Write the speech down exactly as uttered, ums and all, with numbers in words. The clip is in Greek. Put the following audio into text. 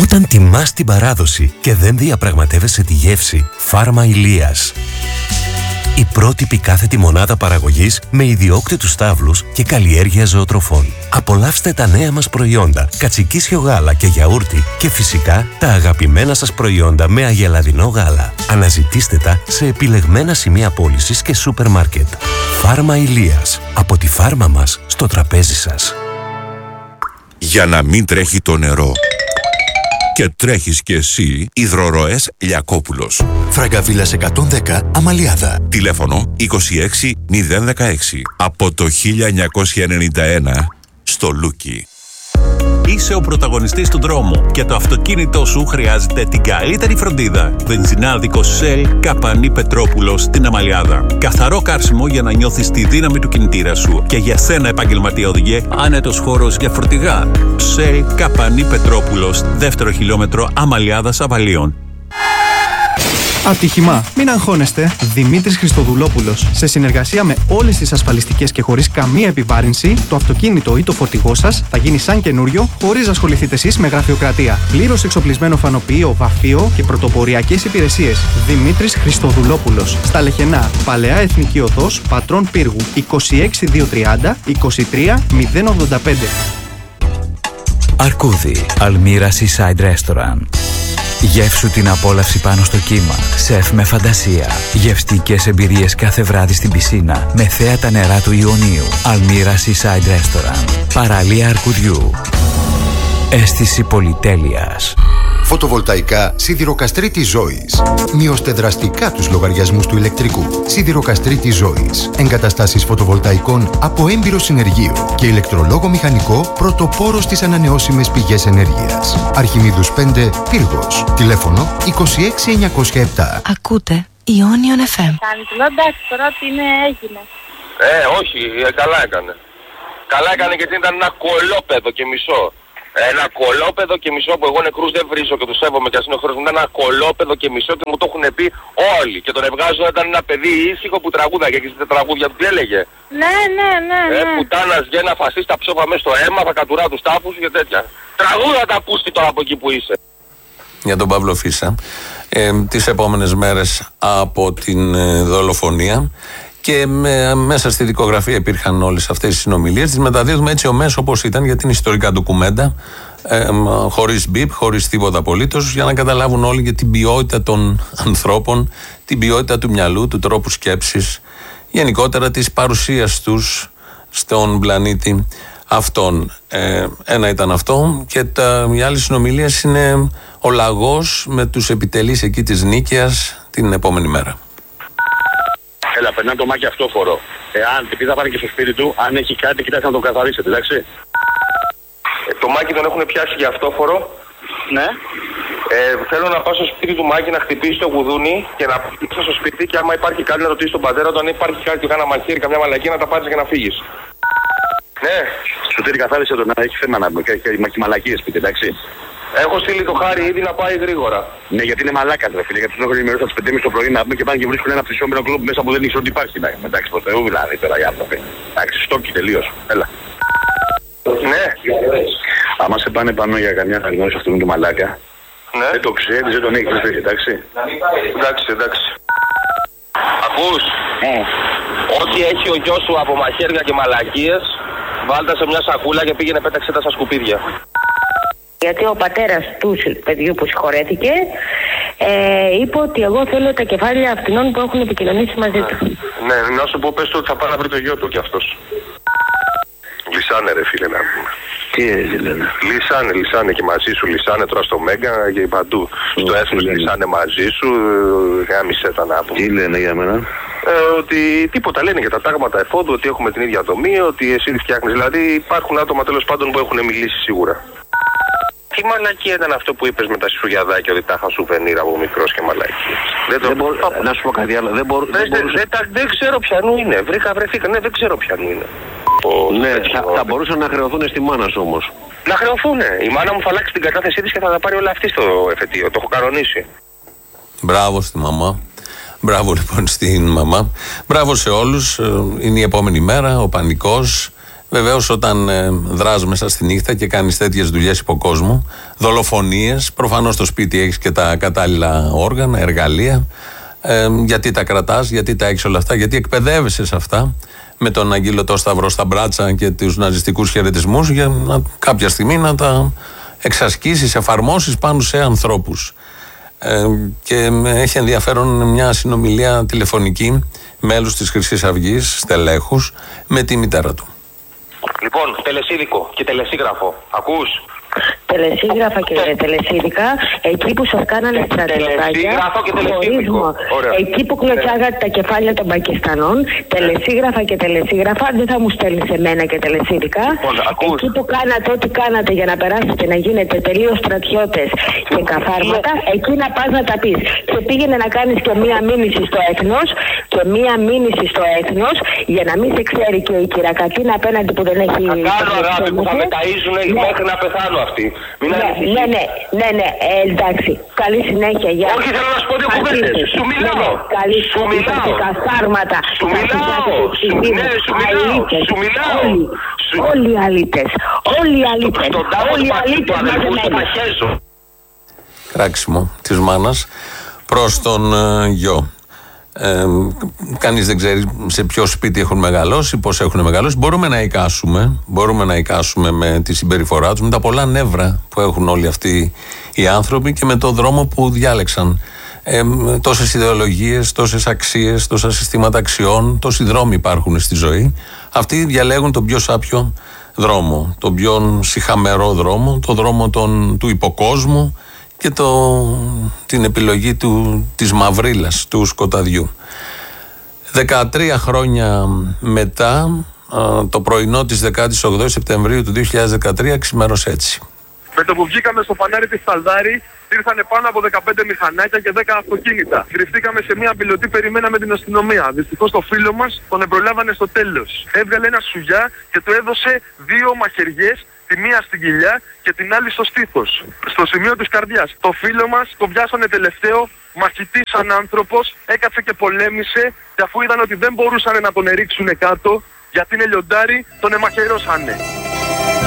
Όταν τιμάς την παράδοση και δεν διαπραγματεύεσαι τη γεύση, Φάρμα Ηλίας. Η πρότυπη κάθετη μονάδα παραγωγής με ιδιόκτητους στάβλους και καλλιέργεια ζωοτροφών. Απολαύστε τα νέα μας προϊόντα, κατσικίσιο γάλα και γιαούρτι και φυσικά τα αγαπημένα σας προϊόντα με αγελαδινό γάλα. Αναζητήστε τα σε επιλεγμένα σημεία πώλησης και σούπερ μάρκετ. Φάρμα Ηλίας. Από τη φάρμα μας στο τραπέζι σας. Για να μην τρέχει το νερό και τρέχεις κι εσύ, Υδροροές Λιακόπουλος. Φραγκαβίλας εκατόν δέκα, Αμαλιάδα. Τηλέφωνο είκοσι έξι μηδέν δεκαέξι. Από το χίλια εννιακόσια ενενήντα ένα στο Λούκι. Είσαι ο πρωταγωνιστής του δρόμου και το αυτοκίνητό σου χρειάζεται την καλύτερη φροντίδα. Βενζινάδικο Shell Καπανή Πετρόπουλος στην Αμαλιάδα. Καθαρό καύσιμο για να νιώθεις τη δύναμη του κινητήρα σου. Και για σένα, επαγγελματία οδηγέ, άνετος χώρος για φορτηγά. Shell Καπανή Πετρόπουλος, δεύτερο χιλιόμετρο Αμαλιάδας Αβαλίων. Ατύχημα. Μην αγχώνεστε. Δημήτρης Χριστοδουλόπουλος. Σε συνεργασία με όλες τις ασφαλιστικές και χωρίς καμία επιβάρυνση, το αυτοκίνητο ή το φορτηγό σας θα γίνει σαν καινούριο, χωρίς να ασχοληθείτε εσείς με γραφειοκρατία. Πλήρως εξοπλισμένο φανοποιείο, βαφείο και πρωτοποριακές υπηρεσίες. Δημήτρης Χριστοδουλόπουλος. Στα Λεχενά, Παλαιά Εθνική Οδός, Πατρών Πύργου, είκοσι έξι χιλιάδες διακόσια τριάντα είκοσι τρία μηδέν ογδόντα πέντε. Αρκούδι, Αλμύρα Seaside Restaurant. Γεύσου την απόλαυση πάνω στο κύμα. Σεφ με φαντασία. Γευστικές εμπειρίες κάθε βράδυ στην πισίνα με θέα τα νερά του Ιωνίου. Αλμύρα Seaside Restaurant. Παραλία Αρκουδιού. Αίσθηση πολυτέλειας. Φωτοβολταϊκά Σιδηροκαστρίτη Ζώης. Μειώστε δραστικά τους λογαριασμούς του ηλεκτρικού. Σιδηροκαστρίτη Ζώης. Εγκαταστάσεις φωτοβολταϊκών από έμπειρο συνεργείο και ηλεκτρολόγο μηχανικό πρωτοπόρο στις ανανεώσιμες πηγές ενέργειας. Αρχιμίδους πέντε, Πύργος. Τηλέφωνο είκοσι έξι εννιακόσια επτά. Ακούτε Ionion εφ εμ. Εντάξει, τώρα τι είναι, έγινε. Ε, όχι, ε, καλά έκανε. Καλά έκανε γιατί ήταν ένα κολόπεδο και μισό. Ένα κολόπεδο και μισό που εγώ νεκρούς δεν βρίζω και τους σέβομαι και ας είναι ο χώρος μου. Ήταν ένα κολόπεδο και μισό και μου το έχουν πει όλοι. Και τον ευγάζω ήταν ένα παιδί ήσυχο που τραγούδαγε και στις τραγούδια του τι έλεγε. Ναι, ναι, ναι. Ε, ναι. πουτάνας γένα φασίστα ψόφα μέσα στο αίμα, θα κατουρά τους τάφους και τέτοια. Τραγούδα τα πούστη τώρα από εκεί που είσαι. Για τον Παύλο Φίσα, ε, τις επόμενες μέρες από την ε, δολοφονία. Και με, μέσα στη δικογραφία υπήρχαν όλες αυτές τις συνομιλίες. Τις μεταδίδουμε έτσι ομές όπως ήταν, γιατί είναι ιστορικά ντοκουμέντα, ε, χωρίς μπιπ, χωρίς τίποτα απολύτως, για να καταλάβουν όλοι για την ποιότητα των ανθρώπων, την ποιότητα του μυαλού, του τρόπου σκέψης, γενικότερα της παρουσίας τους στον πλανήτη αυτόν. Ε, ένα ήταν αυτό και τα, οι άλλες συνομιλίες είναι ο λαγός με τους επιτελείς εκεί της Νίκαιας την επόμενη μέρα. Έλα, περνά το μάκι αυτόφορο. Εάν επειδή θα πάνε και στο σπίτι του, αν έχει κάτι, κοιτάξτε να το καθαρίσετε, εντάξει. Ε, το μάκι τον έχουν πιάσει για αυτόφορο. Ναι. Ε, θέλω να πάω στο σπίτι του Μάκη να χτυπήσει το γουδούνι και να πάω στο σπίτι και άμα υπάρχει κάτι να ρωτήσει τον πατέρα του, αν υπάρχει κάτι, κάνα μαχαίρι, καμιά μαλακή, να τα πάρεις και να φύγεις. Ναι. Σωτήρη, καθάρισε τον να έχει θέμα να πούμε και μαλακίες σπίτι, εντάξει. Έχω στείλει το Χάρη ήδη να πάει γρήγορα. Ναι, γιατί είναι μαλάκα, ρε φίλε. Γιατί του έχω ενημερώσει από τις πέντε το πρωί να πούμε και πάνε και βρίσκουν ένα ψησόμενο κλουμπ μέσα που δεν ήξερα ότι υπάρχει. Ναι, εντάξει, το Θεού δηλαδή τώρα οι άνθρωποι. Εντάξει, στόκι τελείως. Έλα. Ναι. Άμα σε πάνε πάνω για καμιά αναγνώριση αυτού του μαλάκα. Ναι. Δεν το ξέρει, δεν τον έχει βρει, εντάξει. Εντάξει, εντάξει. Ακούς. Mm. Ό,τι έχει ο γιος σου από μαχαίρια και μαλακίες, βάλτε σε μια σακούλα και πήγαινε πέταξε τα στα σκουπίδια. Γιατί ο πατέρας του παιδιού που συγχωρέθηκε ε, είπε ότι εγώ θέλω τα κεφάλια αυτινών που έχουν επικοινωνήσει μαζί του. Ναι, να σου πω πες του ότι θα πάει να βρει το γιο του κι αυτός. Λυσάνε ρε φίλε να πούμε. Τι έτσι λένε. Λυσάνε, λυσάνε και μαζί σου, λυσάνε τώρα στο Μέγκα και παντού. Mm, στο Έθνος λυσάνε μαζί σου, γάμισε τα να πούμε. Τι λένε για μένα. Ε, ότι τίποτα λένε για τα τάγματα εφόδου, ότι έχουμε την ίδια δομή, ότι εσύ τη φτιάχνεις. Δηλαδή υπάρχουν άτομα τέλος πάντων που έχουν μιλήσει σίγουρα. Τι μαλακία ήταν αυτό που είπες με τα σουγιαδάκια, ότι τα είχα σουβενίρ από μικρός και μαλακία. Δεν, το... δεν μπορώ, να σου πω κάτι άλλο. Δεν, μπορώ, δεν, δεν, δεν, δεν, δεν ξέρω ποιανού είναι. Βρήκα, βρεθήκα. Ναι, δεν ξέρω ποιανού είναι. Ο, ναι, ο, θα, ο, θα μπορούσαν να χρεωθούν στη μάνα σου όμως. Να χρεωθούν. Η μάνα μου θα αλλάξει την κατάθεσή της και θα τα πάρει όλα αυτή στο εφετείο. Το έχω κανονίσει. Μπράβο στη μαμά. Μπράβο λοιπόν στην μαμά. Μπράβο σε όλους. Είναι η επόμενη μέρα. Ο πανικός. Βεβαίως, όταν ε, δράς μέσα στη νύχτα και κάνεις τέτοιες δουλειές υποκόσμου, δολοφονίες, προφανώς στο σπίτι έχεις και τα κατάλληλα όργανα, εργαλεία. Ε, γιατί τα κρατάς, γιατί τα έχεις όλα αυτά, γιατί εκπαιδεύεσαι σε αυτά, με τον Αγγίλωτο Σταυρό στα μπράτσα και τους ναζιστικούς χαιρετισμούς, για να, κάποια στιγμή να τα εξασκήσεις, εφαρμόσεις πάνω σε ανθρώπους. Ε, και έχει ενδιαφέρον μια συνομιλία τηλεφωνική μέλους της Χρυσής Αυγής, στελέχους, με τη μητέρα του. Λοιπόν, τελεσίδικο και τελεσίγραφο. Ακούς? Τελεσίγραφα και τελεσίδικα, εκεί που σας κάνανε στρατιωτάκια, χωρίσμο, εκεί που κλωτσάγατε τα κεφάλια των Πακιστανών, τελεσίγραφα και τελεσίγραφα, δεν θα μου στέλνεις εμένα και τελεσίδικα. Εκεί που κάνατε ό,τι κάνατε για να περάσετε να γίνετε τελείως στρατιώτες και καθάρματα, εκεί να πας να τα πεις. Και πήγαινε να κάνεις και μία μήνυση στο έθνος, και μία μήνυση στο έθνος, για να μην σε ξέρει και η κυρακατίνα απέναντι που δεν έχει... Θα κάνω αγάπη που θα με ταΐζουν μέχρι να πεθάνω αυτοί. Ναι, ναι, ναι, ναι, ναι, ε, εντάξει. Καλή συνέχεια, γεια. Όχι, θέλω να σου πω δύο κουβέντες. Σου μιλάω. Καλή σου μιλάω. Και καθάρματα. Σου μιλάω. Ναι, σου μιλάω. Σου μιλάω. Όλοι οι αλήτες. Όλοι οι αλήτες. Όλοι οι αλήτες μαζεμένοι. Κράξιμο της μάνας προς τον ε, γιο. Ε, κανείς δεν ξέρει σε ποιο σπίτι έχουν μεγαλώσει, πώς έχουν μεγαλώσει. Μπορούμε να εικάσουμε, μπορούμε να εικάσουμε με τη συμπεριφορά τους, με τα πολλά νεύρα που έχουν όλοι αυτοί οι άνθρωποι και με το δρόμο που διάλεξαν. Ε, τόσες ιδεολογίες, τόσες αξίες, τόσα συστήματα αξιών, τόσοι δρόμοι υπάρχουν στη ζωή. Αυτοί διαλέγουν τον πιο σάπιο δρόμο, τον πιο σιχαμερό δρόμο, τον δρόμο τον, του υποκόσμου και το, την επιλογή του, της μαυρίλας, του σκοταδιού. δεκατρία χρόνια μετά, το πρωινό της δεκάτη όγδοη Σεπτεμβρίου του δύο χιλιάδες δεκατρία ξημέρωσε έτσι. Με το που βγήκαμε στο φανάρι της Σταλδάρη, ήρθανε πάνω από δεκαπέντε μηχανάκια και δέκα αυτοκίνητα. Κρυφτήκαμε σε μια πιλωτή, περιμέναμε την αστυνομία. Δυστυχώς το φίλο μας τον εμπρολάβανε στο τέλος. Έβγαλε ένα σουγιά και του έδωσε δύο μαχαιριές, τη μία στην κοιλιά και την άλλη στο στήθος, στο σημείο της καρδιάς. Το φίλο μας το πιάσανε τελευταίο, μαχητής σαν άνθρωπος, έκατσε και πολέμησε, και αφού είδαν ότι δεν μπορούσαν να τον ερίξουν κάτω, γιατί είναι λιοντάρι, τον εμαχαιρώσανε.